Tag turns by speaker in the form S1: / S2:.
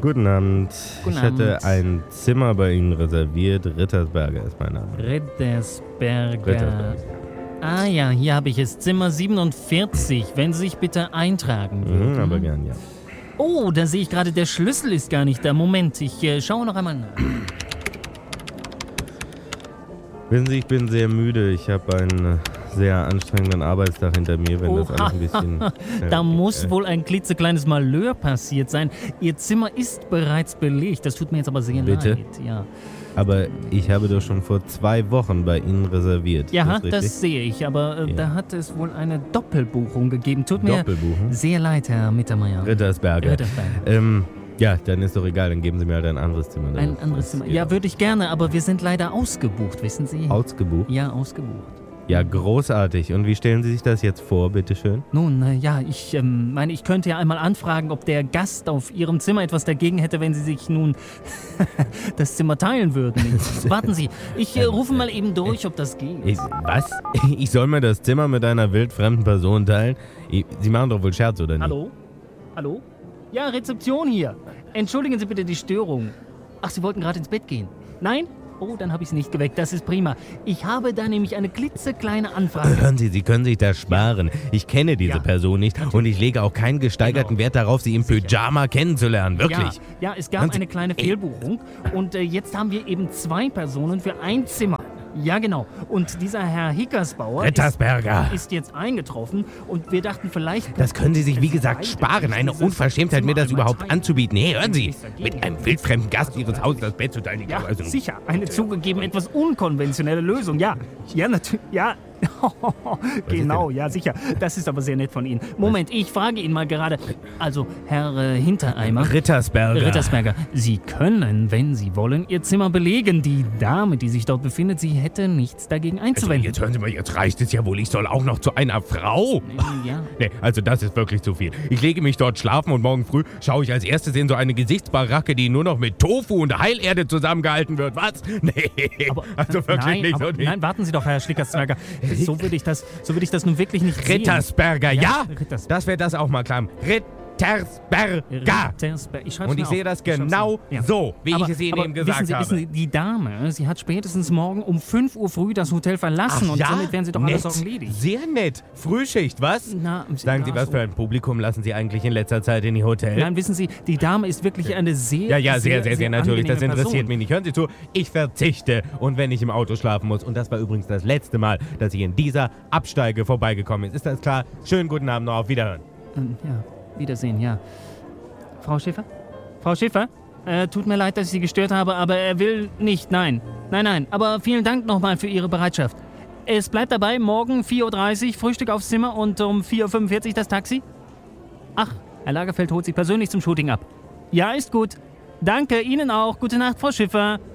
S1: Guten Abend.
S2: Guten
S1: Ich hätte
S2: Abend.
S1: ein Zimmer bei Ihnen reserviert. Rittersberger ist mein Name.
S2: Rittersberger. Ah ja, hier habe ich es. Zimmer 47. Wenn Sie sich bitte eintragen würden.
S1: Aber gern, ja.
S2: Oh, da sehe ich gerade, der Schlüssel ist gar nicht da. Moment, ich schaue noch einmal nach.
S1: Wissen Sie, ich bin sehr müde. Ich habe einen sehr anstrengenden Arbeitstag hinter mir, wenn das alles ein bisschen...
S2: Da muss wohl ein klitzekleines Malheur passiert sein. Ihr Zimmer ist bereits belegt. Das tut mir jetzt aber sehr
S1: Bitte?
S2: leid. Ja,
S1: Aber ich habe doch schon vor 2 Wochen bei Ihnen reserviert.
S2: ja,
S1: Ist richtig?
S2: das sehe ich. Aber
S1: Ja.
S2: da hat es wohl eine Doppelbuchung gegeben. Tut mir
S1: Doppelbuchung?
S2: sehr leid, Herr Mittermeier.
S1: Rittersberger.
S2: Rittersberger.
S1: Ja, dann ist doch egal. Dann geben Sie mir halt ein anderes Zimmer. Dann
S2: Ein
S1: ist-
S2: anderes Zimmer.
S1: geht
S2: Ja,
S1: auch.
S2: würde ich gerne, aber wir sind leider ausgebucht, wissen Sie?
S1: Ausgebucht?
S2: Ja, ausgebucht.
S1: Ja, großartig. Und wie stellen Sie sich das jetzt vor, bitteschön?
S2: Nun, ja, ich meine, ich könnte ja einmal anfragen, ob der Gast auf Ihrem Zimmer etwas dagegen hätte, wenn Sie sich nun das Zimmer teilen würden. Warten Sie, ich rufe mal eben durch, ob das geht.
S1: Was? Ich soll mir das Zimmer mit einer wildfremden Person teilen? Sie machen doch wohl Scherz, oder nicht?
S2: Hallo? Hallo? Ja, Rezeption hier. Entschuldigen Sie bitte die Störung. Ach, Sie wollten gerade ins Bett gehen? Nein? Oh, dann habe ich Sie nicht geweckt. Das ist prima. Ich habe da nämlich eine klitzekleine Anfrage.
S1: Hören Sie, Sie können sich das sparen. Ich kenne diese
S2: Ja,
S1: Person nicht und ich lege auch keinen gesteigerten
S2: Genau.
S1: Wert darauf, Sie im Pyjama kennenzulernen. Wirklich.
S2: Ja, es
S1: Hören
S2: gab
S1: Sie-
S2: eine kleine Fehlbuchung und jetzt haben wir eben 2 Personen für ein Zimmer. Ja, genau. Und dieser Herr Hickersbauer
S1: Rittersberger.
S2: ist jetzt eingetroffen und wir dachten vielleicht...
S1: Das können Sie sich, wie gesagt,
S2: beide
S1: sparen. Eine
S2: dieses
S1: Unverschämtheit, mir das
S2: Zimmer
S1: überhaupt
S2: einmal
S1: anzubieten. Hey, hören Sie,
S2: Nichts dagegen.
S1: mit einem wildfremden Gast Ihres Hauses das Bett zu teilen. ich
S2: Ja,
S1: glaube, also-
S2: sicher. Eine zugegeben etwas unkonventionelle Lösung. Ja, natürlich. Ja, genau, ja, sicher. Das ist aber sehr nett von Ihnen. Moment, ich frage ihn mal gerade. Also, Herr Hintereimer.
S1: Rittersberger.
S2: Sie können, wenn Sie wollen, Ihr Zimmer belegen. Die Dame, die sich dort befindet, sie hätte nichts dagegen
S1: Also,
S2: einzuwenden.
S1: jetzt hören Sie mal, jetzt reicht es ja wohl. Ich soll auch noch zu einer Frau?
S2: Ja.
S1: Nee, also das ist wirklich zu viel. Ich lege mich dort schlafen und morgen früh schaue ich als erstes in so eine Gesichtsbaracke, die nur noch mit Tofu und Heilerde zusammengehalten wird. Was? Nee, also wirklich
S2: nein,
S1: nicht.
S2: aber,
S1: Und ich-
S2: nein, warten Sie doch, Herr Schlickersberger. So würde ich das nun wirklich nicht sehen.
S1: Rittersberger, ja?
S2: Rittersberger.
S1: Dass wir das auch mal klar haben. Rittersberger.
S2: Rittersberger. Ich schreib's
S1: Und
S2: mir
S1: ich sehe
S2: auf.
S1: das
S2: Ich schreib's
S1: genau
S2: mir auf. Ja.
S1: so, wie ich es Ihnen eben gesagt
S2: wissen
S1: habe.
S2: Sie, die Dame, sie hat spätestens morgen um 5 Uhr früh das Hotel verlassen und somit werden Sie doch alle
S1: nett.
S2: Sorgen erledigt.
S1: Sehr nett. Frühschicht, was?
S2: Na,
S1: Sagen Sie, was für ein Publikum lassen Sie eigentlich in letzter Zeit in die Hotels?
S2: Nein, wissen Sie, die Dame ist wirklich eine sehr,
S1: Ja, sehr natürlich. Das
S2: angenehme
S1: interessiert
S2: Person.
S1: mich nicht. Hören Sie zu, ich verzichte. Und wenn ich im Auto schlafen muss, und das war übrigens das letzte Mal, dass ich in dieser Absteige vorbeigekommen ist das klar? Schönen guten Abend noch, auf Wiederhören.
S2: Ja, Wiedersehen, ja. Frau Schäfer? Frau Schäfer? Tut mir leid, dass ich Sie gestört habe, aber er will nicht, nein. Nein, aber vielen Dank nochmal für Ihre Bereitschaft. Es bleibt dabei, morgen 4:30 Uhr Frühstück aufs Zimmer und um 4:45 Uhr das Taxi? Ach, Herr Lagerfeld holt Sie persönlich zum Shooting ab. Ja, ist gut. Danke, Ihnen auch. Gute Nacht, Frau Schiffer.